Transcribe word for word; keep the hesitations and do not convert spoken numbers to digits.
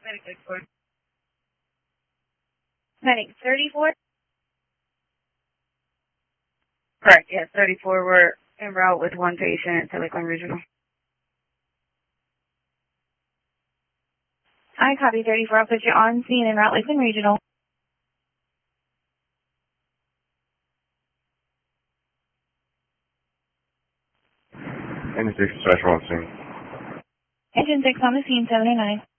Medic thirty-four. Medic thirty-four? Correct, yes, thirty-four. We're en route with one patient at Lakeland Regional. I copy thirty-four. I'll put you on scene en route Lakeland Regional. Engine six special on scene. Engine six on the scene, seven oh nine.